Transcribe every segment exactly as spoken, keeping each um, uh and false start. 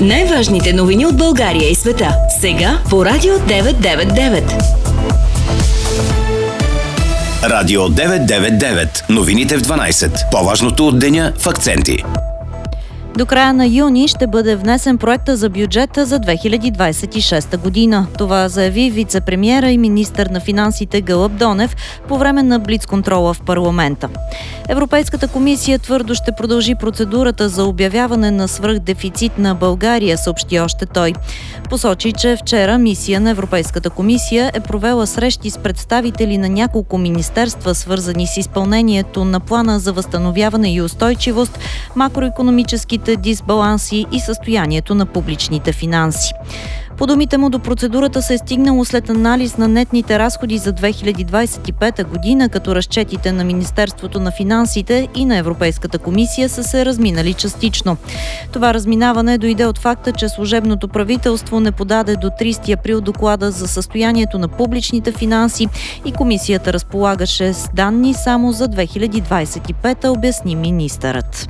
Най-важните новини от България и света. Сега по Радио деветsto девет девет. Радио деветsto девет девет. Новините в дванайсет. По-важното от деня в акценти. До края на юни ще бъде внесен проекта за бюджета за две хиляди двайсет и шеста година. Това заяви вице-премиера и министър на финансите Гълъб Донев по време на блицконтрола в парламента. Европейската комисия твърдо ще продължи процедурата за обявяване на свръхдефицит на България, съобщи още той. Посочи, че вчера мисия на Европейската комисия е провела срещи с представители на няколко министерства, свързани с изпълнението на плана за възстановяване и устойчивост, макроикономическите дисбаланси и състоянието на публичните финанси. По думите му, до процедурата се е стигнало след анализ на нетните разходи за две хиляди двайсет и пета година, като разчетите на Министерството на финансите и на Европейската комисия са се разминали частично. Това разминаване дойде от факта, че служебното правителство не подаде до трийсети април доклада за състоянието на публичните финанси и комисията разполагаше с данни само за две хиляди двайсет и пета, обясни министърът.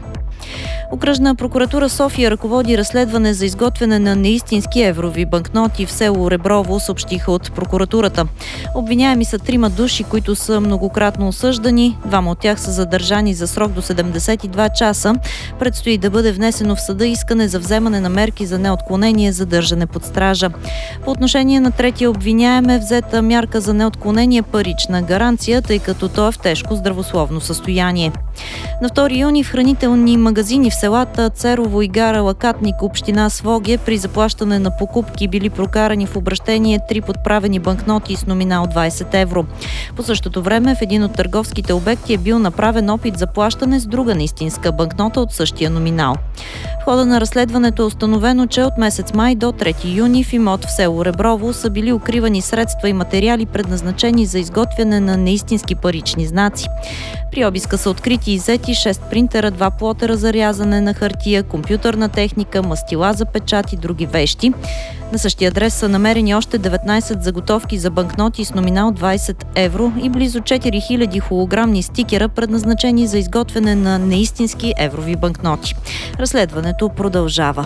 Окръжна прокуратура София ръководи разследване за изготвяне на неистински еврови банкноти в село Реброво, съобщиха от прокуратурата. Обвиняеми са трима души, които са многократно осъждани. Двама от тях са задържани за срок до седемдесет и два часа. Предстои да бъде внесено в съда искане за вземане на мерки за неотклонение за държане под стража. По отношение на третия обвиняем е взета мярка за неотклонение парична гаранция, тъй като той е в тежко здравословно състояние. На втори юни в хранителни магазини в селата Церово и гара Лакатник, община Своге, при заплащане на покупки били прокарани в обращение три подправени банкноти с номинал двайсет евро. По същото време в един от търговските обекти е бил направен опит за плащане с друга неистинска банкнота от същия номинал. В хода на разследването е установено, че от месец май до трети юни в имот в село Реброво са били укривани средства и материали, предназначени за изготвяне на неистински парични знаци. При обиска са открити и иззети шест принтера, два плотера за рязане на хартия, компютърна техника, мастила за печат и други вещи. На същия адрес са намерени още деветнайсет заготовки за банкноти с номинал двайсет евро и близо четири хиляди холограмни стикера, предназначени за изготвяне на неистински еврови банкноти. Разследването продължава.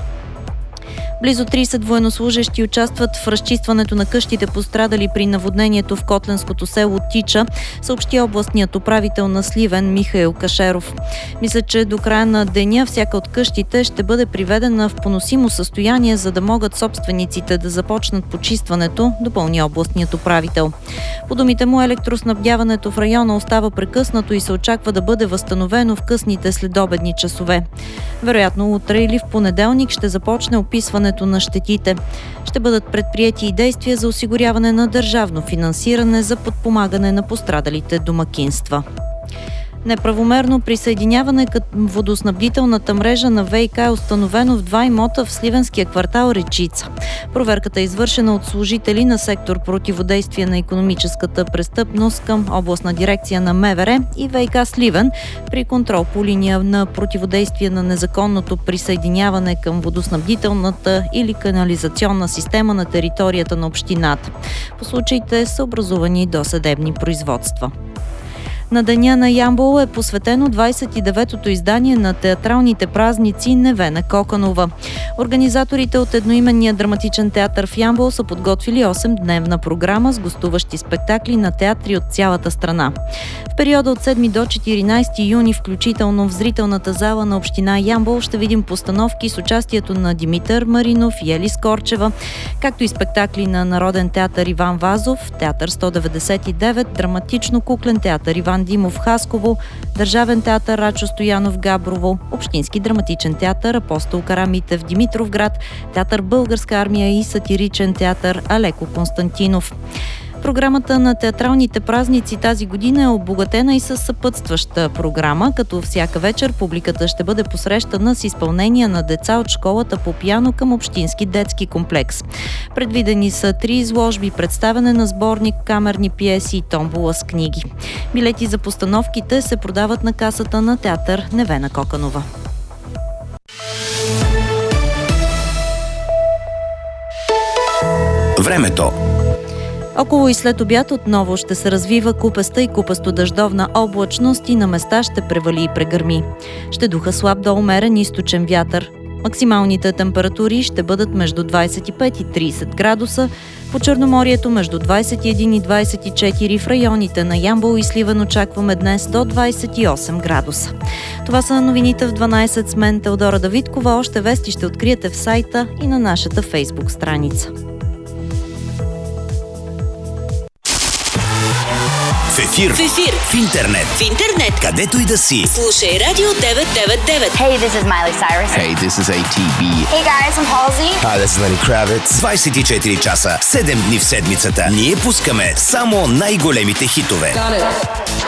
Близо трийсет военнослужещи участват в разчистването на къщите, пострадали при наводнението в котленското село Тича, съобщи областният управител на Сливен Михаил Кашеров. Мисля, че до края на деня всяка от къщите ще бъде приведена в поносимо състояние, за да могат собствениците да започнат почистването, допълни областният управител. По думите му, електроснабдяването в района остава прекъснато и се очаква да бъде възстановено в късните следобедни часове. Вероятно утре или в понеделник ще започне описване на щетите. Ще бъдат предприети и действия за осигуряване на държавно финансиране за подпомагане на пострадалите домакинства. Неправомерно присъединяване към водоснабдителната мрежа на ВиК е установено в два имота в сливенския квартал Речица. Проверката е извършена от служители на сектор противодействие на икономическата престъпност към областна дирекция на МВР и ВиК Сливен при контрол по линия на противодействие на незаконното присъединяване към водоснабдителната или канализационна система на територията на общината. По случаите са образувани досъдебни производства. На Деня на Ямбол е посветено двайсет и деветото издание на театралните празници Невена Коканова. Организаторите от едноименния драматичен театър в Ямбол са подготвили осемдневна програма с гостуващи спектакли на театри от цялата страна. В периода от седми до четиринайсети юни, включително в зрителната зала на община Ямбол, ще видим постановки с участието на Димитър Маринов и Ели Скорчева, както и спектакли на Народен театър Иван Вазов, Театър сто деветдесет и девет, Драматично-куклен театър Иван Димов Хасково, Държавен театър Рачо Стоянов Габрово, Общински драматичен театър Апостол Карамитев Димитровград, Театър Българска армия и сатиричен театър Алеко Константинов. Програмата на театралните празници тази година е обогатена и със съпътстваща програма, като всяка вечер публиката ще бъде посрещана с изпълнение на деца от школата по пиано към Общински детски комплекс. Предвидени са три изложби, представяне на сборник камерни пиеси и томбола с книги. Билети за постановките се продават на касата на театър Невена Коканова. Времето. Около и след обяд отново ще се развива купеста и купесто-дъждовна облачност и на места ще превали и прегърми. Ще духа слаб до умерен източен вятър. Максималните температури ще бъдат между двадесет и пет и тридесет градуса, по Черноморието между двадесет и един и двадесет и четири, в районите на Ямбол и Сливен очакваме днес до двадесет и осем градуса. Това са новините в дванадесет с мен Теодора Давидкова. Още вести ще откриете в сайта и на нашата Фейсбук страница. В ефир, В ефир, в интернет, в интернет, където и да си. слушай Радио деветстотин деветдесет и девет. Hey, this is Miley Cyrus. Hey, this is A T B. Hey guys, I'm Halsey. Hi, this is Lenny Kravitz. двадесет и четири часа, седем дни в седмицата. Ние пускаме само най-големите хитове.